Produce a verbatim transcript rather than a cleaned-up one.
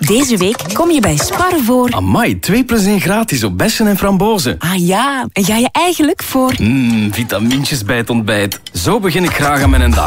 Deze week kom je bij Spar voor... Amai, twee plus één gratis op bessen en frambozen. Ah ja, en ga je eigenlijk voor... Mmm, vitamintjes bij het ontbijt. Zo begin ik graag aan mijn dag.